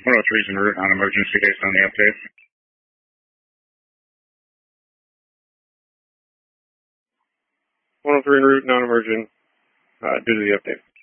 103 is en route on emergency based on the update. 103 en route, non-emergent, due to the update.